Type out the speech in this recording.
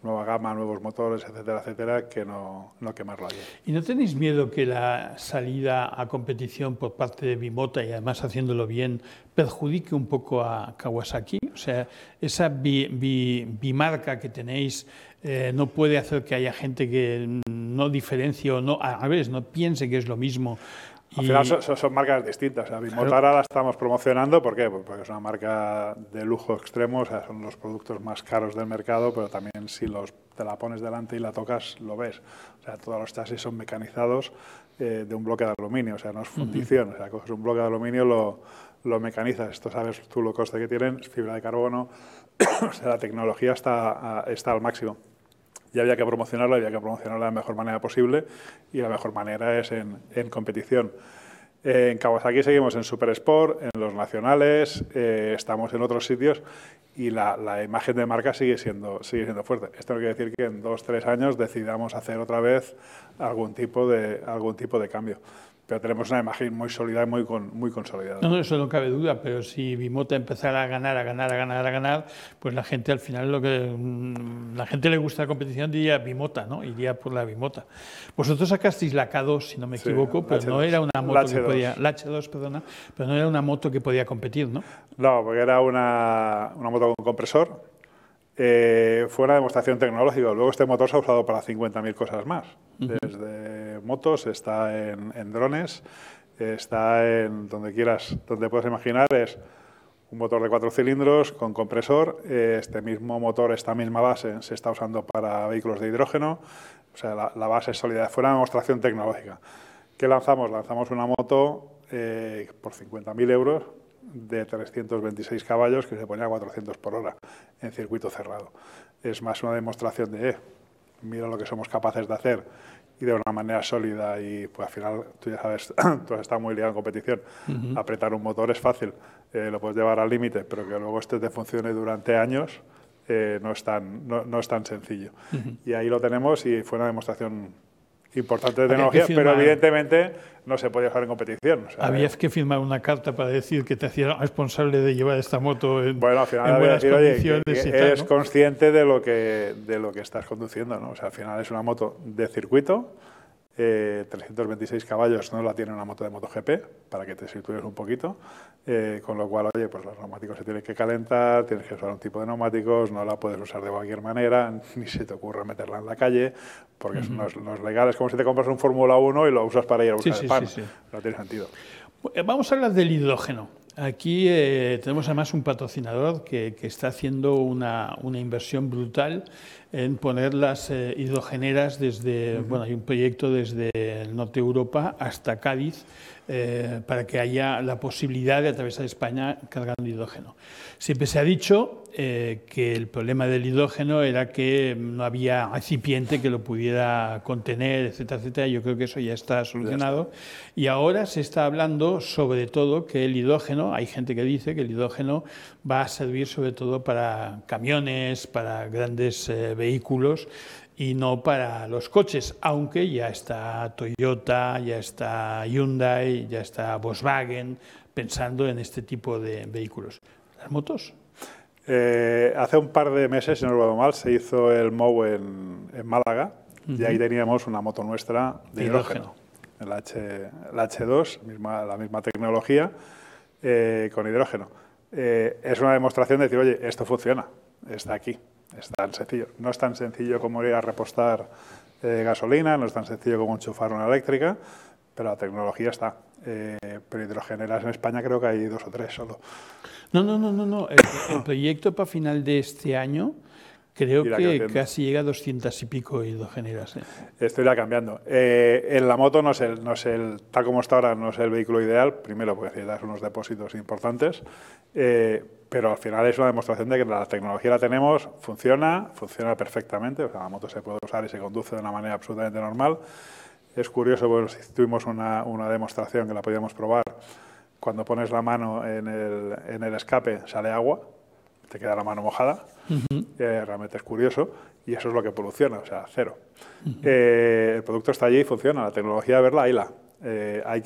nueva gama, nuevos motores, etcétera, etcétera, que no quemarlo allí. ¿Y no tenéis miedo que la salida a competición por parte de Bimota, y además haciéndolo bien, perjudique un poco a Kawasaki? O sea, esa bimarca que tenéis no puede hacer que haya gente que no diferencie o no, a ver, no piense que es lo mismo. Al final son marcas distintas. Bimota ahora la estamos promocionando, ¿por qué? Pues porque es una marca de lujo extremo, o sea, son los productos más caros del mercado, pero también si te la pones delante y la tocas, lo ves. O sea, todos los chasis son mecanizados de un bloque de aluminio, o sea, no es fundición. O sea, coges un bloque de aluminio, lo mecanizas. Esto sabes tú lo coste que tienen, es fibra de carbono, o sea, la tecnología está al máximo. Y había que promocionarla de la mejor manera posible, y la mejor manera es en competición. En Kawasaki seguimos en Super Sport, en los nacionales, estamos en otros sitios, y la imagen de marca sigue siendo fuerte. Esto no quiere decir que en 2 o 3 años decidamos hacer otra vez algún tipo de cambio. Pero tenemos una imagen muy sólida y muy consolidada. No, eso no cabe duda, pero si Bimota empezara a ganar, pues la gente al final la gente le gusta la competición, diría Bimota, ¿no? Iría por la Bimota. Vosotros sacasteis la K2, si no me equivoco, pero no era una moto que podía... La H2, perdona, pero no era una moto que podía competir, ¿no? No, porque era una moto con compresor. Fue una demostración tecnológica. Luego este motor se ha usado para 50.000 cosas más. Desde motos, está en drones, está en donde quieras, donde puedas imaginar. Es un motor de 4 cilindros con compresor. Este mismo motor, esta misma base, se está usando para vehículos de hidrógeno. O sea, la base es sólida. Fue una demostración tecnológica. ¿Qué lanzamos? Lanzamos una moto por 50.000 euros de 326 caballos que se ponía a 400 por hora en circuito cerrado. Es más una demostración de mira lo que somos capaces de hacer, y de una manera sólida. Y pues al final, tú ya sabes, tú has estado muy liado en competición. Apretar un motor es fácil, lo puedes llevar al límite, pero que luego este te funcione durante años no es tan sencillo. Y ahí lo tenemos, y fue una demostración importante de tecnología, pero evidentemente no se podía usar en competición. O sea, habías que firmar una carta para decir que te hacías responsable de llevar esta moto en al final en buenas decir, condiciones. Oye, que y tal, eres ¿no? consciente de lo que estás conduciendo, ¿no? O sea, al final es una moto de circuito, 326 caballos no la tiene una moto de MotoGP, para que te sitúes un poquito, con lo cual, oye, pues los neumáticos se tienen que calentar, tienes que usar un tipo de neumáticos, no la puedes usar de cualquier manera, ni se te ocurra meterla en la calle, porque no es legal. Es como si te compras un Fórmula 1 y lo usas para ir a buscar el pan. No tiene sentido. Vamos a hablar del hidrógeno. Aquí tenemos además un patrocinador que está haciendo una inversión brutal en poner las hidrogeneras desde, bueno, hay un proyecto desde el norte de Europa hasta Cádiz para que haya la posibilidad de atravesar España cargando hidrógeno. Siempre se ha dicho que el problema del hidrógeno era que no había recipiente que lo pudiera contener, etcétera, etcétera. Yo creo que eso ya está solucionado. Y ahora se está hablando sobre todo que el hidrógeno, hay gente que dice que el hidrógeno va a servir sobre todo para camiones, para grandes vehículos, y no para los coches, aunque ya está Toyota, ya está Hyundai, ya está Volkswagen pensando en este tipo de vehículos. ¿Las motos? Hace un par de meses, si no recuerdo mal, se hizo el MOU en Málaga, y ahí teníamos una moto nuestra de hidrógeno. La H2, la misma tecnología, con hidrógeno. Es una demostración de decir, oye, esto funciona, está aquí. Es tan sencillo. No es tan sencillo como ir a repostar gasolina, no es tan sencillo como enchufar una eléctrica, pero la tecnología está. Pero hidrogeneras en España creo que hay 2 o 3 solo. No. El proyecto para final de este año creo que casi llega a 200 y pico hidrogeneras. Esto irá cambiando. En la moto tal como está ahora, no es el vehículo ideal, primero porque necesitas unos depósitos importantes, pero al final es una demostración de que la tecnología la tenemos, funciona perfectamente. O sea, la moto se puede usar y se conduce de una manera absolutamente normal. Es curioso, pues tuvimos una demostración que la podíamos probar. Cuando pones la mano en el escape sale agua, te queda la mano mojada. Realmente es curioso, y eso es lo que poluciona, o sea, cero. El producto está allí y funciona, la tecnología de verla, ahí hay que